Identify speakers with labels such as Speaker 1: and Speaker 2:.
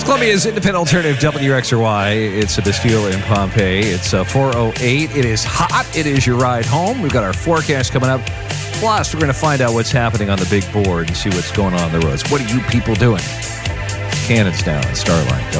Speaker 1: Columbia's independent alternative WXRY. It's a Bastille in Pompeii. It's 4:08. It is hot. It is your ride home. We've got our forecast coming up. Plus, we're going to find out what's happening on the big board and see what's going on the roads. What are you people doing? Cannons down, Starlight.